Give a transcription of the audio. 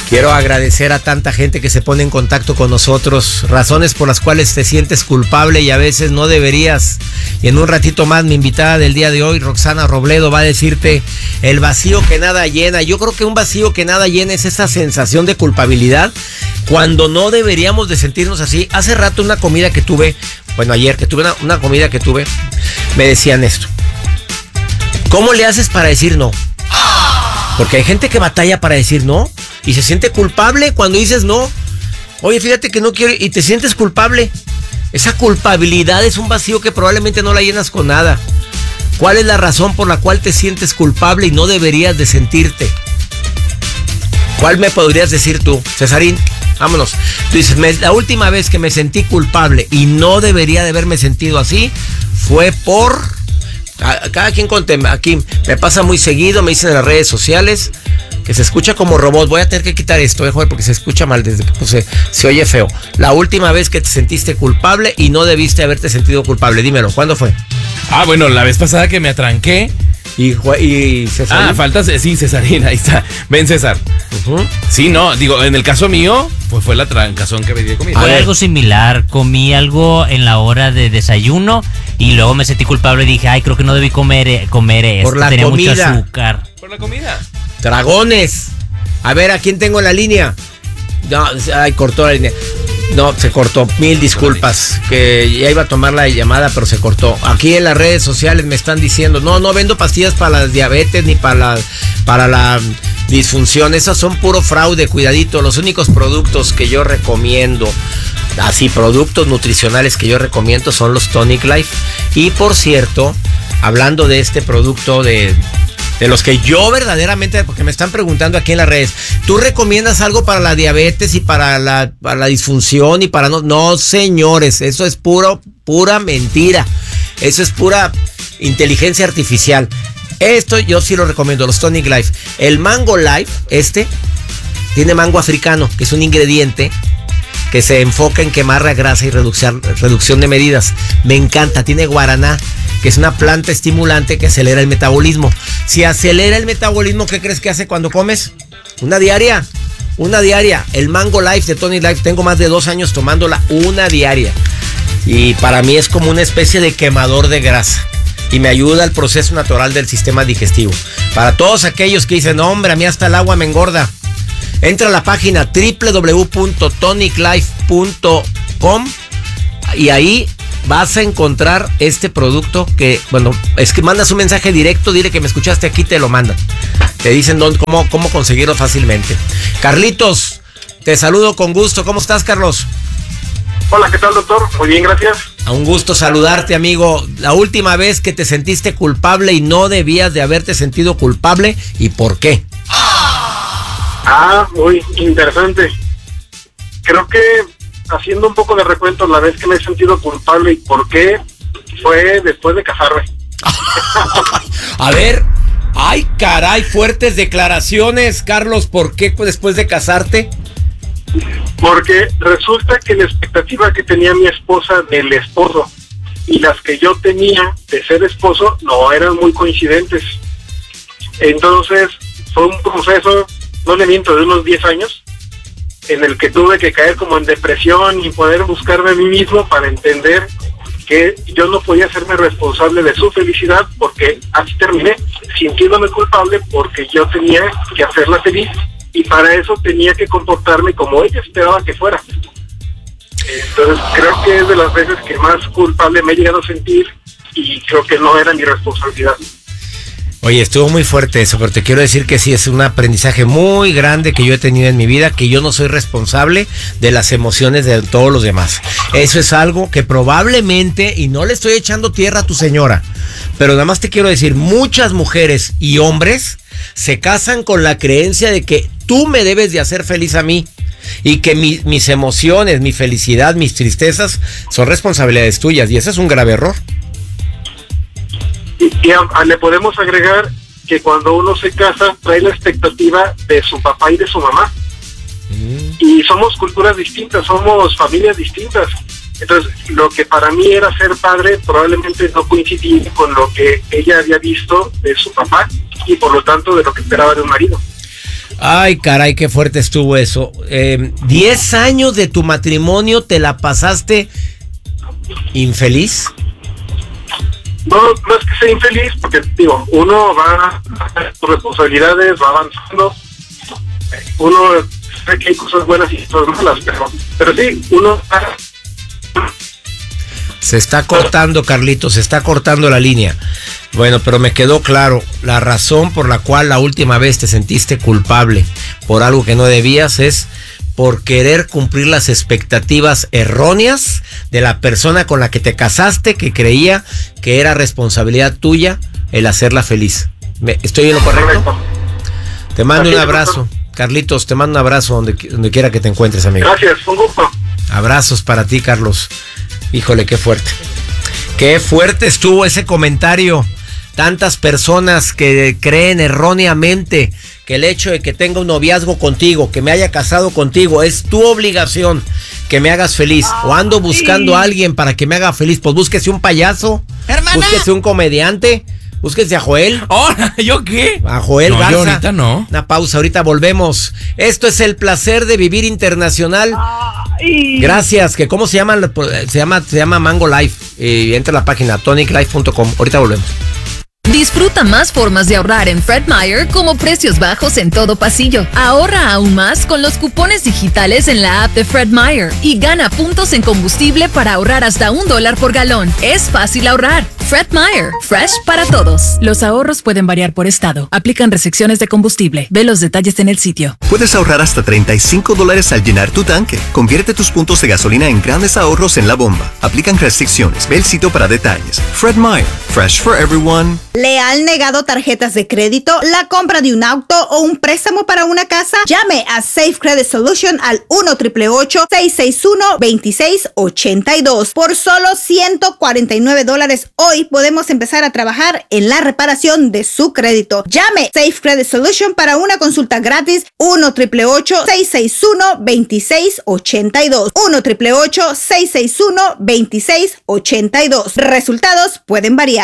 Quiero agradecer a tanta gente que se pone en contacto con nosotros, razones por las cuales te sientes culpable y a veces no deberías. Y en un ratito más mi invitada del día de hoy, Roxana Robledo, va a decirte el vacío que nada llena. Yo creo que un vacío que nada llena es esa sensación de culpabilidad cuando no deberíamos de sentirnos así. Hace rato una comida que tuve, ayer que tuve una comida que tuve, me decían esto: ¿cómo le haces para decir no? Porque hay gente que batalla para decir no y se siente culpable cuando dices no. Oye, fíjate que no quiero y te sientes culpable. Esa culpabilidad es un vacío que probablemente no la llenas con nada. ¿Cuál es la razón por la cual te sientes culpable y no deberías de sentirte? ¿Cuál me podrías decir tú, Cesarín? Vámonos. Tú dices, la última vez que me sentí culpable y no debería de haberme sentido así fue por... Cada quien aquí me pasa muy seguido, me dicen en las redes sociales que se escucha como robot. Voy a tener que quitar esto, joder, porque se escucha mal desde que puse, se oye feo. La última vez que te sentiste culpable y no debiste haberte sentido culpable, dímelo, ¿cuándo fue? Bueno, la vez pasada que me atranqué. ¿Y César? Falta, sí, Cesarín, ahí está. Ven, César. Uh-huh. Sí, no, digo, en el caso mío, pues fue la trancazón que me di de comida. Fue algo similar, comí algo en la hora de desayuno y luego me sentí culpable y dije, creo que no debí comer esto, por la tenía comida. mucho azúcar. Por la comida. Dragones. A ver, ¿a quién tengo en la línea? No, cortó la línea. No, se cortó. Mil disculpas. Que ya iba a tomar la llamada, pero se cortó. Aquí en las redes sociales me están diciendo, no vendo pastillas para la diabetes ni para la disfunción. Esas son puro fraude, cuidadito. Los únicos productos que yo recomiendo, productos nutricionales que yo recomiendo son los Tonic Life. Y por cierto, hablando de este producto de los que yo verdaderamente, porque me están preguntando aquí en las redes, ¿tú recomiendas algo para la diabetes y para la disfunción y para no? No, señores, eso es pura mentira. Eso es pura inteligencia artificial. Esto yo sí lo recomiendo, los Tonic Life. El Mango Life, tiene mango africano, que es un ingrediente que se enfoca en quemar la grasa y reducción de medidas. Me encanta, tiene guaraná, que es una planta estimulante que acelera el metabolismo. Si acelera el metabolismo, ¿qué crees que hace cuando comes? Una diaria. El Mango Life de Tonic Life, tengo más de 2 años tomándola una diaria. Y para mí es como una especie de quemador de grasa. Y me ayuda al proceso natural del sistema digestivo. Para todos aquellos que dicen, no, hombre, a mí hasta el agua me engorda. Entra a la página www.toniclife.com y ahí vas a encontrar este producto que, es que mandas un mensaje directo, dile que me escuchaste aquí, te lo mandan. Te dicen cómo conseguirlo fácilmente. Carlitos, te saludo con gusto. ¿Cómo estás, Carlos? Hola, ¿qué tal, doctor? Muy bien, gracias. A un gusto saludarte, amigo. La última vez que te sentiste culpable y no debías de haberte sentido culpable, ¿y por qué? Muy interesante. Creo que haciendo un poco de recuento, la vez que me he sentido culpable y por qué fue después de casarme. A ver, ay caray, fuertes declaraciones, Carlos. ¿Por qué después de casarte? Porque resulta que la expectativa que tenía mi esposa del esposo y las que yo tenía de ser esposo no eran muy coincidentes. Entonces fue un proceso, no le miento, de unos 10 años en el que tuve que caer como en depresión y poder buscarme a mí mismo para entender que yo no podía hacerme responsable de su felicidad, porque así terminé, sintiéndome culpable porque yo tenía que hacerla feliz y para eso tenía que comportarme como ella esperaba que fuera. Entonces creo que es de las veces que más culpable me he llegado a sentir y creo que no era mi responsabilidad. Oye, estuvo muy fuerte eso, pero te quiero decir que sí, es un aprendizaje muy grande que yo he tenido en mi vida, que yo no soy responsable de las emociones de todos los demás. Eso es algo que probablemente, y no le estoy echando tierra a tu señora, pero nada más te quiero decir, muchas mujeres y hombres se casan con la creencia de que tú me debes de hacer feliz a mí y que mis emociones, mi felicidad, mis tristezas son responsabilidades tuyas, y ese es un grave error. Y le podemos agregar que cuando uno se casa trae la expectativa de su papá y de su mamá. Y somos culturas distintas, somos familias distintas. Entonces, lo que para mí era ser padre probablemente no coincidía con lo que ella había visto de su papá y por lo tanto de lo que esperaba de un marido. Ay, caray, qué fuerte estuvo eso. 10 años de tu matrimonio, ¿te la pasaste infeliz? No es que sea infeliz, porque digo, uno va a hacer sus responsabilidades, va avanzando, uno sabe que hay cosas buenas y cosas malas, pero sí, uno... Se está cortando, Carlitos, se está cortando la línea. Bueno, pero me quedó claro, la razón por la cual la última vez te sentiste culpable por algo que no debías es por querer cumplir las expectativas erróneas de la persona con la que te casaste, que creía que era responsabilidad tuya el hacerla feliz. ¿Estoy en lo correcto? Te mando un abrazo. Carlitos, te mando un abrazo donde quiera que te encuentres, amigo. Gracias, un gusto. Abrazos para ti, Carlos. Híjole, qué fuerte. Qué fuerte estuvo ese comentario. Tantas personas que creen erróneamente que el hecho de que tenga un noviazgo contigo, que me haya casado contigo, es tu obligación que me hagas feliz. O ando buscando a alguien para que me haga feliz. Pues búsquese un payaso. ¡Hermana! Búsquese un comediante. Búsquese a Joel. ¿Ahora? ¿Yo qué? A Joel Garza. Yo ahorita no. Una pausa, ahorita volvemos. Esto es El Placer de Vivir Internacional. Gracias. Que ¿cómo se llama? Se llama Mango Life. Entra a la página toniclife.com. Ahorita volvemos. Disfruta más formas de ahorrar en Fred Meyer, como precios bajos en todo pasillo. Ahorra aún más con los cupones digitales en la app de Fred Meyer y gana puntos en combustible para ahorrar hasta $1 por galón. Es fácil ahorrar. Fred Meyer, fresh para todos. Los ahorros pueden variar por estado. Aplican restricciones de combustible. Ve los detalles en el sitio. Puedes ahorrar hasta $35 al llenar tu tanque. Convierte tus puntos de gasolina en grandes ahorros en la bomba. Aplican restricciones. Ve el sitio para detalles. Fred Meyer, fresh for everyone. ¿Le han negado tarjetas de crédito, la compra de un auto o un préstamo para una casa? Llame a Safe Credit Solution al 1-888-661-2682. Por solo $149 hoy podemos empezar a trabajar en la reparación de su crédito. Llame Safe Credit Solution para una consulta gratis. 1-888-661-2682. 1-888-661-2682. Resultados pueden variar.